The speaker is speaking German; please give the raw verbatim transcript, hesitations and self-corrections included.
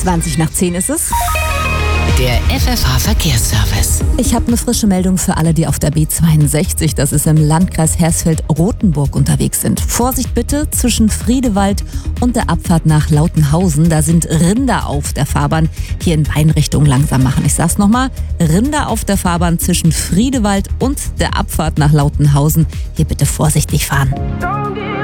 zwanzig nach zehn ist es. Der F F H-Verkehrsservice. Ich habe eine frische Meldung für alle, die auf der B zweiundsechzig, das ist im Landkreis Hersfeld-Rotenburg, unterwegs sind. Vorsicht bitte zwischen Friedewald und der Abfahrt nach Lautenhausen. Da sind Rinder auf der Fahrbahn. Hier in Beinrichtung langsam machen. Ich sag's nochmal, Rinder auf der Fahrbahn zwischen Friedewald und der Abfahrt nach Lautenhausen. Hier bitte vorsichtig fahren.